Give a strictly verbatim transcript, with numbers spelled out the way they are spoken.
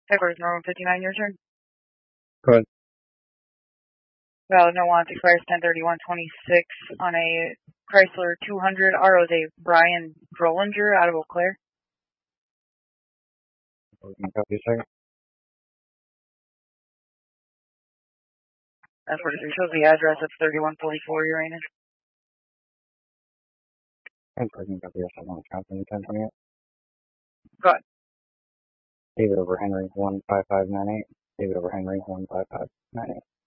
Headquarters Norman fifty-nine, your turn. Go ahead. Valid no warrant expires ten thirty-one twenty-six on a Chrysler two hundred R O S A Brian Grolinger out of Eau Claire. Copy a second. That's what it shows the address of thirty-one forty-four Uranus. And parking copy a second. Wisconsin ten twenty-eight. Go ahead. David over Henry one five five nine eight. David over Henry one five five nine eight.